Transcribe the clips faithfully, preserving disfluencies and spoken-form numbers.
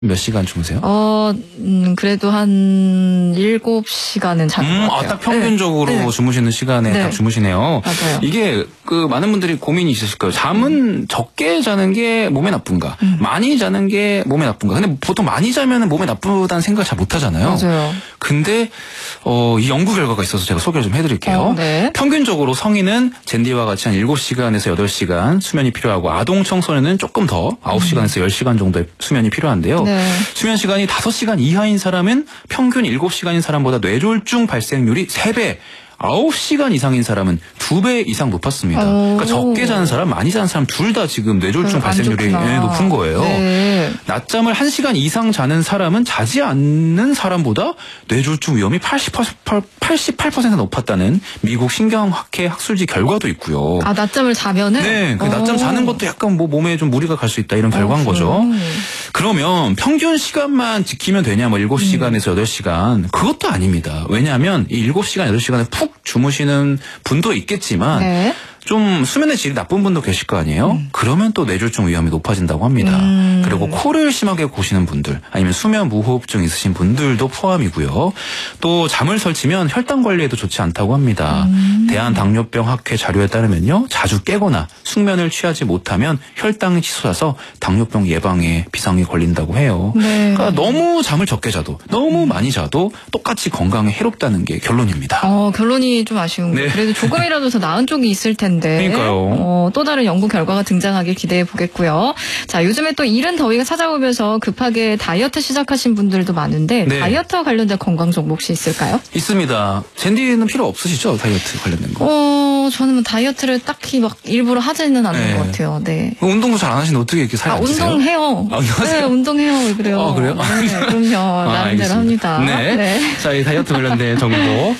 몇 시간 주무세요? 어, 음, 그래도 한 일곱 시간은 자는 음, 것 아, 같아요. 딱 평균적으로 네. 주무시는 시간에 네. 딱 주무시네요. 맞아요. 이게 그 많은 분들이 고민이 있으실 거예요. 잠은 음. 적게 자는 게 몸에 나쁜가? 음. 많이 자는 게 몸에 나쁜가? 근데 보통 많이 자면 몸에 나쁘다는 생각을 잘 못 하잖아요. 맞아요. 근데 어, 이 연구 결과가 있어서 제가 소개를 좀 해드릴게요. 어, 네. 평균적으로 성인은 젠디와 같이 한 일곱 시간에서 여덟 시간 수면이 필요하고 아동 청소년은 조금 더 아홉 시간에서 열 시간 정도의 수면이 필요한데요. 네. 수면 시간이 다섯 시간 이하인 사람은 평균 일곱 시간인 사람보다 뇌졸중 발생률이 세 배, 아홉 시간 이상인 사람은 두 배 이상 높았습니다. 그러니까 적게 자는 사람, 많이 자는 사람 둘 다 지금 뇌졸중 발생률이 높은 거예요. 네. 낮잠을 한 시간 이상 자는 사람은 자지 않는 사람보다 뇌졸중 위험이 팔십팔 퍼센트 높았다는 미국 신경학회 학술지 결과도 있고요. 아, 낮잠을 자면은? 네, 그 낮잠 자는 것도 약간 뭐 몸에 좀 무리가 갈 수 있다 이런 결과인 어, 거죠. 그래요? 그러면 평균 시간만 지키면 되냐, 뭐 일곱 시간에서 여덟 시간. 그것도 아닙니다. 왜냐하면 이 일곱 시간, 여덟 시간에 푹 주무시는 분도 있겠지만, 네. 좀 수면의 질이 나쁜 분도 계실 거 아니에요? 음. 그러면 또 뇌졸중 위험이 높아진다고 합니다. 음. 그리고 코를 심하게 고시는 분들, 아니면 수면 무호흡증 있으신 분들도 포함이고요. 또 잠을 설치면 혈당 관리에도 좋지 않다고 합니다. 음. 대한당뇨병학회 자료에 따르면요, 자주 깨거나 숙면을 취하지 못하면 혈당이 치솟아서 당뇨병 예방에 비상이 걸린다고 해요. 네. 그러니까 너무 잠을 적게 자도, 너무 많이 자도 똑같이 건강에 해롭다는 게 결론입니다. 어, 결론이 좀 아쉬운 거. 네. 그래도 조금이라도 더 나은 쪽이 있을 텐데. 그러니까요. 어, 또 다른 연구 결과가 등장하길 기대해 보겠고요. 자, 요즘에 또 이른 더위가 찾아오면서 급하게 다이어트 시작하신 분들도 많은데 네. 다이어트와 관련된 건강 정보 혹시 있을까요? 있습니다. 젠디는 필요 없으시죠? 다이어트 관련된 거. 어, 저는 뭐 다이어트를 딱히 막 일부러 하지는 않는 네. 것 같아요. 네. 운동도 잘 안 하시는데 어떻게 이렇게 살이 아, 안 찌세요? 운동해요. 아, 운동하세요? 네, 운동해요. 왜 그래요? 아, 그래요? 네, 그럼요. 아, 나름대로 알겠습니다. 합니다. 네. 네. 자, 이 다이어트 관련된 정보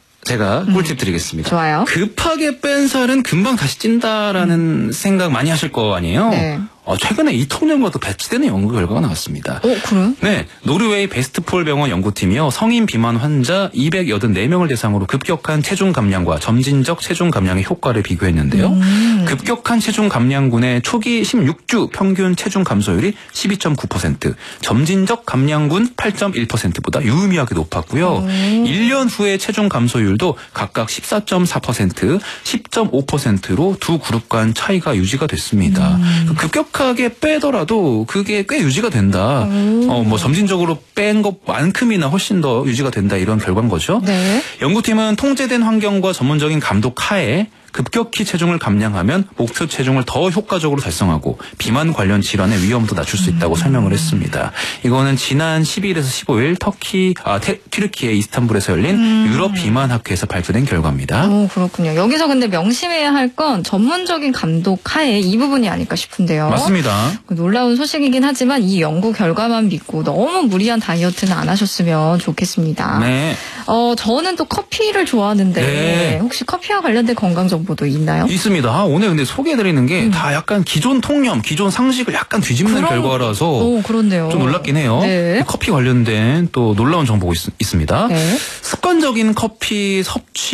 제가 꿀팁 드리겠습니다. 좋아요. 급하게 뺀 살은 금방 다시 찐다라는 음. 생각 많이 하실 거 아니에요? 네. 어, 최근에 이 통념과도 배치되는 연구 결과가 나왔습니다. 어, 그래요? 네, 노르웨이 베스트폴 병원 연구팀이요, 성인 비만 환자 이백팔십사 명을 대상으로 급격한 체중 감량과 점진적 체중 감량의 효과를 비교했는데요. 음. 급격한 체중 감량군의 초기 십육 주 평균 체중 감소율이 십이 점 구 퍼센트, 점진적 감량군 팔 점 일 퍼센트보다 유의미하게 높았고요. 음. 일 년 후의 체중 감소율도 각각 십사 점 사 퍼센트, 십 점 오 퍼센트로 두 그룹 간 차이가 유지가 됐습니다. 음. 급격 하게 빼더라도 그게 꽤 유지가 된다. 어, 뭐 점진적으로 뺀 것만큼이나 훨씬 더 유지가 된다, 이런 결과인 거죠. 네. 연구팀은 통제된 환경과 전문적인 감독 하에 급격히 체중을 감량하면 목표 체중을 더 효과적으로 달성하고 비만 관련 질환의 위험도 낮출 수 있다고 음. 설명을 했습니다. 이거는 지난 십이일에서 십오일 터키, 아, 테, 튀르키예 이스탄불에서 열린 음. 유럽 비만학회에서 발표된 결과입니다. 오, 그렇군요. 여기서 근데 명심해야 할 건 전문적인 감독 하에 이 부분이 아닐까 싶은데요. 맞습니다. 놀라운 소식이긴 하지만 이 연구 결과만 믿고 너무 무리한 다이어트는 안 하셨으면 좋겠습니다. 네. 어, 저는 또 커피를 좋아하는데 네. 혹시 커피와 관련된 건강 정보도 있나요? 있습니다. 아, 오늘 근데 소개해드리는 게 다 음. 약간 기존 통념, 기존 상식을 약간 뒤집는 그런, 결과라서 오, 그렇네요. 좀 놀랍긴 해요. 네. 커피 관련된 또 놀라운 정보가 있, 있습니다. 네. 습관적인 커피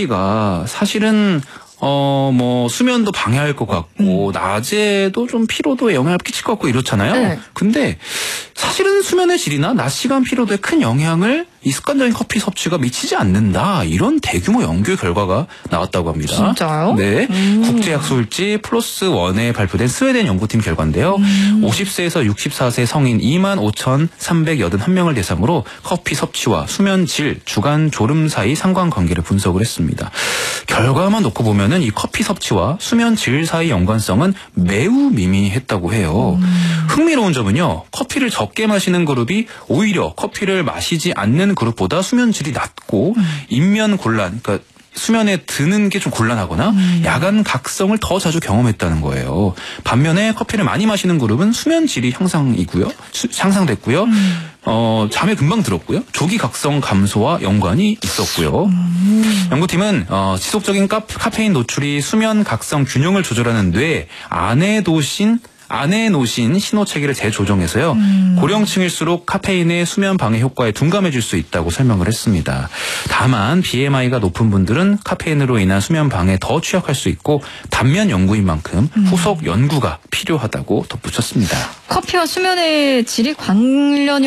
섭취가 사실은 어, 뭐, 수면도 방해할 것 같고, 음. 낮에도 좀 피로도에 영향을 끼칠 것 같고 이렇잖아요. 네. 근데 사실은 수면의 질이나 낮 시간 피로도에 큰 영향을 이 습관적인 커피 섭취가 미치지 않는다, 이런 대규모 연구 결과가 나왔다고 합니다. 진짜요? 네. 음. 국제학술지 플러스 원에 발표된 스웨덴 연구팀 결과인데요. 음. 오십 세에서 육십사 세 성인 이만 오천삼백팔십일 명을 대상으로 커피 섭취와 수면 질, 주간 졸음 사이 상관관계를 분석을 했습니다. 결과만 놓고 보면은 이 커피 섭취와 수면 질 사이 연관성은 매우 미미했다고 해요. 음. 흥미로운 점은요, 커피를 적게 마시는 그룹이 오히려 커피를 마시지 않는 그룹보다 수면 질이 낮고 음. 인면 곤란, 그러니까 수면에 드는 게 좀 곤란하거나 음. 야간 각성을 더 자주 경험했다는 거예요. 반면에 커피를 많이 마시는 그룹은 수면 질이 향상이고요, 수, 향상됐고요. 음. 어, 잠에 금방 들었고요. 조기 각성 감소와 연관이 있었고요. 음. 연구팀은 어, 지속적인 카, 카페인 노출이 수면 각성 균형을 조절하는 뇌 아네도신 안에 놓으신 신호 체계를 재조정해서요. 음. 고령층일수록 카페인의 수면 방해 효과에 둔감해질 수 있다고 설명을 했습니다. 다만 비엠아이가 높은 분들은 카페인으로 인한 수면 방해에 더 취약할 수 있고 단면 연구인 만큼 음. 후속 연구가 필요하다고 덧붙였습니다. 커피와 수면의 질이 관련이